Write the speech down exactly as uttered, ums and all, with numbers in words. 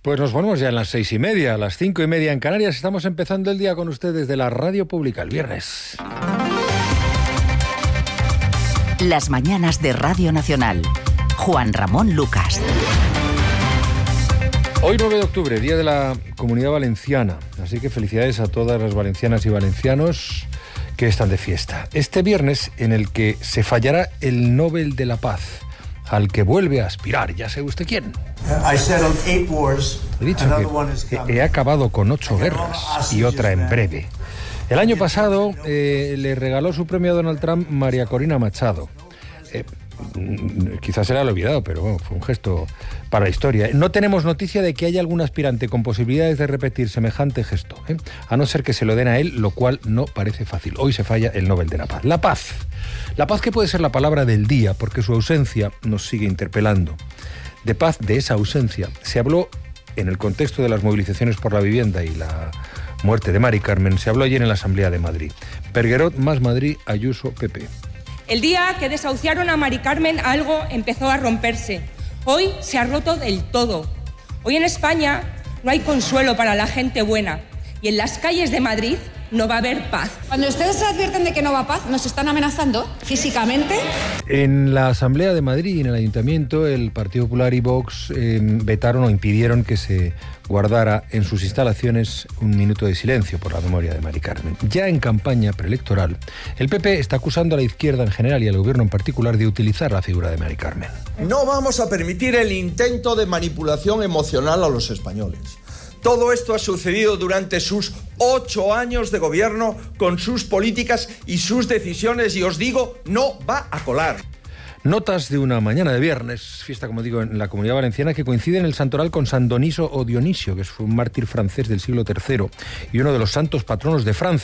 Pues nos ponemos ya en las seis y media, a las cinco y media en Canarias. Estamos empezando el día con ustedes de la Radio Pública, el viernes. Las mañanas de Radio Nacional. Juan Ramón Lucas. Hoy nueve de octubre, Día de la Comunidad Valenciana. Así que felicidades a todas las valencianas y valencianos que están de fiesta. Este viernes en el que se fallará el Nobel de la Paz, al que vuelve a aspirar, ya sabe usted quién. He dicho que he acabado con ocho guerras y otra en breve. El año pasado eh, le regaló su premio a Donald Trump María Corina Machado. Eh, quizás se le ha olvidado, pero bueno, fue un gesto para la historia. No tenemos noticia de que haya algún aspirante con posibilidades de repetir semejante gesto, ¿eh? a no ser que se lo den a él, lo cual no parece fácil. Hoy se falla el Nobel de la Paz. La paz. La paz, que puede ser la palabra del día, porque su ausencia nos sigue interpelando. De paz, de esa ausencia, se habló en el contexto de las movilizaciones por la vivienda y la muerte de Mari Carmen. Se habló ayer en la Asamblea de Madrid. Perguerot más Madrid, Ayuso, P P. El día que desahuciaron a Mari Carmen, algo empezó a romperse. Hoy se ha roto del todo. Hoy en España no hay consuelo para la gente buena. Y en las calles de Madrid no va a haber paz. Cuando ustedes se advierten de que no va paz, ¿nos están amenazando físicamente? En la Asamblea de Madrid y en el Ayuntamiento, el Partido Popular y Vox eh, vetaron o impidieron que se guardara en sus instalaciones un minuto de silencio por la memoria de Mari Carmen. Ya en campaña preelectoral, el P P está acusando a la izquierda en general y al gobierno en particular de utilizar la figura de Mari Carmen. No vamos a permitir el intento de manipulación emocional a los españoles. Todo esto ha sucedido durante sus ocho años de gobierno, con sus políticas y sus decisiones, y os digo, no va a colar. Notas de una mañana de viernes, fiesta, como digo, en la Comunidad Valenciana, que coincide en el santoral con San Doniso o Dionisio, que fue un mártir francés del siglo tercero y uno de los santos patronos de Francia.